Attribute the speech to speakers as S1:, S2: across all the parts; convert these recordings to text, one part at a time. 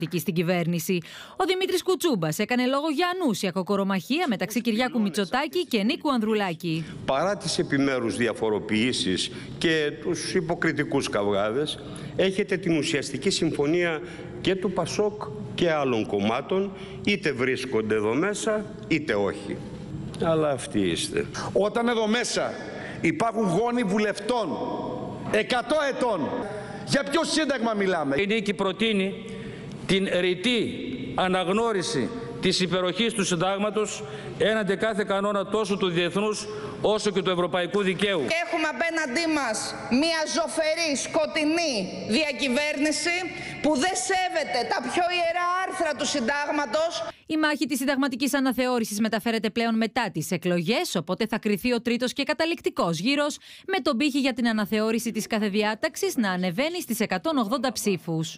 S1: στην κυβέρνηση. Ο Δημήτρης Κουτσούμπας έκανε λόγο για ανούσια κοκορομαχία μεταξύ Κυριάκου Μητσοτάκη και Νίκου Ανδρουλάκη.
S2: Παρά τις επιμέρους διαφοροποιήσεις και τους υποκριτικούς καυγάδες, έχετε την ουσιαστική συμφωνία και του ΠΑΣΟΚ και άλλων κομμάτων, είτε βρίσκονται εδώ μέσα είτε όχι. Αλλά αυτοί είστε.
S3: Όταν εδώ μέσα υπάρχουν γόνοι βουλευτών 100 ετών, για ποιο σύνταγμα μιλάμε?
S4: Η Νίκη προτείνει την ρητή αναγνώριση της υπεροχής του συντάγματος έναντι κάθε κανόνα τόσο του διεθνούς όσο και του ευρωπαϊκού δικαίου.
S5: Έχουμε απέναντί μας μια ζωφερή, σκοτεινή διακυβέρνηση που δεν σέβεται τα πιο ιερά άρθρα του συντάγματος.
S1: Η μάχη της συνταγματικής αναθεώρησης μεταφέρεται πλέον μετά τις εκλογές, οπότε θα κριθεί ο τρίτος και καταληκτικός γύρος, με τον πύχη για την αναθεώρηση της κάθε διάταξης να ανεβαίνει στις 180 ψήφους.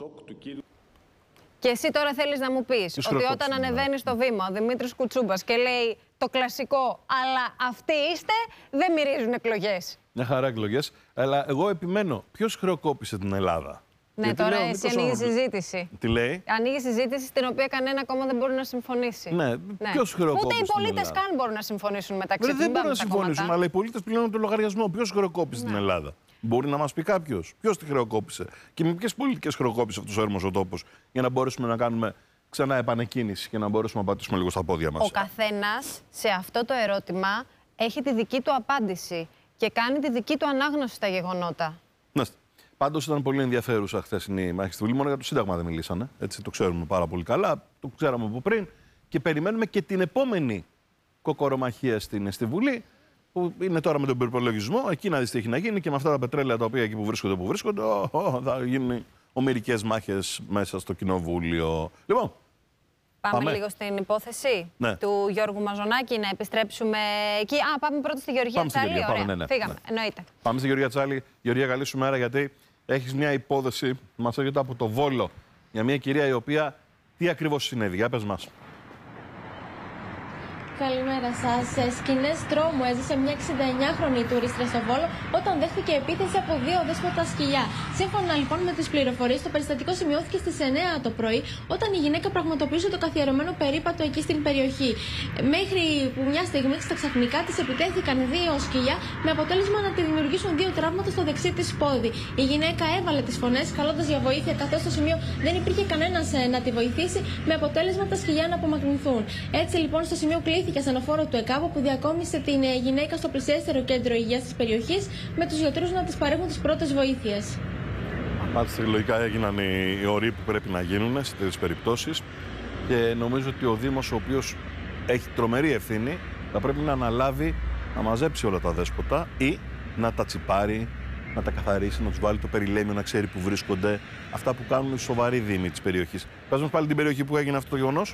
S6: Και εσύ τώρα θέλεις να μου πεις ότι όταν ανεβαίνει στο βήμα ο Δημήτρης Κουτσούμπας και λέει το κλασικό «αλλά αυτοί είστε», δεν μυρίζουν εκλογές.
S7: Μια χαρά εκλογές, αλλά εγώ επιμένω. Ποιος χρεοκόπησε την Ελλάδα?
S6: Ναι,
S7: γιατί
S6: τώρα
S7: λέω,
S6: εσύ ανοίγει συζήτηση.
S7: Τι λέει?
S6: Ανοίγει συζήτηση στην οποία κανένα κόμμα δεν μπορεί να συμφωνήσει.
S7: Ναι, ποιος χρεοκόπησε?
S6: Ούτε οι πολίτες καν μπορούν να συμφωνήσουν μεταξύ τους.
S7: Δεν μπορούν να συμφωνήσουν, αλλά οι πολίτες πληρώνουν το λογαριασμό. Ποιος χρεοκόπησε την Ελλάδα? Μπορεί να μας πει κάποιος ποιος τη χρεοκόπησε και με ποιες πολιτικές χρεοκόπησε αυτός ο έρμος ο τόπος, για να μπορέσουμε να κάνουμε ξανά επανεκκίνηση και να μπορέσουμε να πατήσουμε λίγο στα πόδια μας.
S6: Ο καθένας σε αυτό το ερώτημα έχει τη δική του απάντηση και κάνει τη δική του ανάγνωση στα γεγονότα. Ναι.
S7: Πάντως ήταν πολύ ενδιαφέρουσα χθεσινή μάχη στη Βουλή. Μόνο για το Σύνταγμα δεν μιλήσανε. Έτσι, το ξέρουμε πάρα πολύ καλά. Το ξέραμε από πριν. Και περιμένουμε και την επόμενη κοκορομαχία στη Βουλή, που είναι τώρα με τον προϋπολογισμό. Εκεί να δεις τι έχει να γίνει και με αυτά τα πετρέλαια τα οποία εκεί που βρίσκονται, θα γίνουν ομηρικές μάχες μέσα στο Κοινοβούλιο. Λοιπόν.
S6: Πάμε λίγο στην υπόθεση του Γιώργου Μαζονάκη, να επιστρέψουμε εκεί. Πάμε πρώτα στη Γεωργία Τσάλη. Φύγαμε, εννοείται.
S7: Πάμε στη Γεωργία Τσάλη. Γεωργία, καλή σου μέρα, γιατί έχεις μια υπόθεση, μας έρχεται από το Βόλο, για μια κυρία η οποία, τι ακριβώς συνέβη? Για πες μας.
S8: Καλημέρα σας. Σκηνές τρόμου έζησε μια 69χρονη τουρίστρια στο Βόλο όταν δέχτηκε επίθεση από δύο αδέσποτα σκυλιά. Σύμφωνα λοιπόν με τις πληροφορίες, το περιστατικό σημειώθηκε στις 9 το πρωί, όταν η γυναίκα πραγματοποιούσε το καθιερωμένο περίπατο εκεί στην περιοχή. Μέχρι που μια στιγμή στα ξαφνικά της επιτέθηκαν δύο σκυλιά, με αποτέλεσμα να τη δημιουργήσουν δύο τραύματα στο δεξί της πόδι. Η γυναίκα έβαλε τις φωνές, καλώντας για βοήθεια, καθώς στο σημείο δεν υπήρχε κανένας να τη βοηθήσει, με αποτέλεσμα τα σκυλιά να απομακρυνθούν. Έτσι λοιπόν στο σημείο κλήθηκε ασθενοφόρο του ΕΚΑΒ, που διακόμισε την γυναίκα στο πλησιέστερο κέντρο υγείας της περιοχής, με τους γιατρούς να της παρέχουν τις πρώτες βοήθειες.
S7: Μάλιστα, λογικά έγιναν οι οροί που πρέπει να γίνουν σε τέτοιες περιπτώσεις και νομίζω ότι ο Δήμος, ο οποίος έχει τρομερή ευθύνη, θα πρέπει να αναλάβει να μαζέψει όλα τα δέσποτα ή να τα τσιπάρει, να τα καθαρίσει, να τους βάλει το περιλέμιο, να ξέρει που βρίσκονται. Αυτά που κάνουν οι σοβαροί δήμοι της περιοχής. Πες μας πάλι την περιοχή που έγινε αυτό το γεγονός.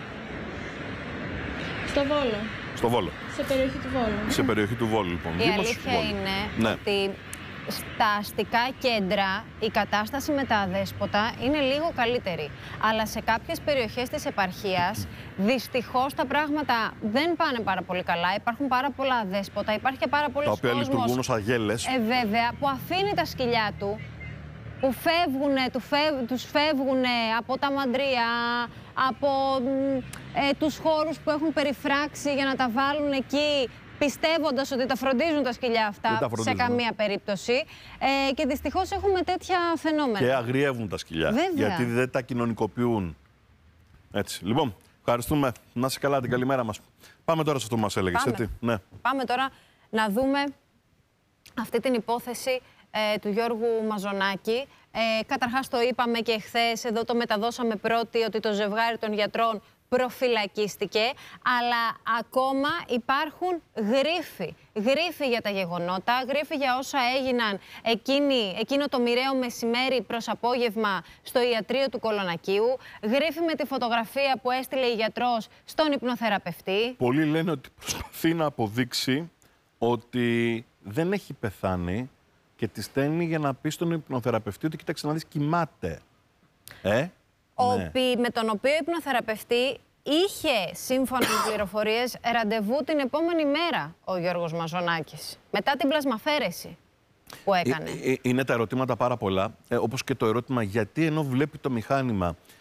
S8: Στο Βόλο.
S7: Στο Βόλο.
S8: Σε περιοχή του Βόλου.
S7: Σε περιοχή του Βόλου, λοιπόν.
S6: Η αλήθεια είναι ότι στα αστικά κέντρα η κατάσταση με τα αδέσποτα είναι λίγο καλύτερη. Αλλά σε κάποιες περιοχές της επαρχίας δυστυχώς τα πράγματα δεν πάνε πάρα πολύ καλά. Υπάρχουν πάρα πολλά αδέσποτα, υπάρχει και πάρα πολλοί κόσμος,
S7: τα οποία λειτουργούν ως αγέλες.
S6: Βέβαια, που αφήνει τα σκυλιά του, που τους φεύγουν από τα μαντρία, από τους χώρους που έχουν περιφράξει για να τα βάλουν εκεί, πιστεύοντας ότι τα φροντίζουν τα σκυλιά αυτά, σε καμία περίπτωση. Και δυστυχώς έχουμε τέτοια φαινόμενα.
S7: Και αγριεύουν τα σκυλιά,
S6: βέβαια, γιατί
S7: δεν τα κοινωνικοποιούν. Έτσι. Λοιπόν, ευχαριστούμε. Να είσαι καλά, την καλημέρα μας. Πάμε τώρα σε αυτό που μας έλεγες.
S6: Πάμε τώρα να δούμε αυτή την υπόθεση του Γιώργου Μαζονάκη. Καταρχάς το είπαμε και χθες, εδώ το μεταδώσαμε πρώτοι, ότι το ζευγάρι των γιατρών προφυλακίστηκε, αλλά ακόμα υπάρχουν γρίφοι για τα γεγονότα, γρίφοι για όσα έγιναν εκείνο το μοιραίο μεσημέρι προς απόγευμα στο ιατρείο του Κολονακίου, γρίφοι με τη φωτογραφία που έστειλε η γιατρός στον υπνοθεραπευτή.
S7: Πολλοί λένε ότι προσπαθεί να αποδείξει ότι δεν έχει πεθάνει και τη στέλνει για να πει στον υπνοθεραπευτή ότι κοίταξε να δεις, κοιμάται.
S6: Με τον οποίο υπνοθεραπευτή είχε, σύμφωνα με πληροφορίες, ραντεβού την επόμενη μέρα ο Γιώργος Μαζονάκης, μετά την πλασμαφέρεση. που έκανε.
S7: Είναι τα ερωτήματα πάρα πολλά, όπως και το ερώτημα γιατί ενώ βλέπει το μηχάνημα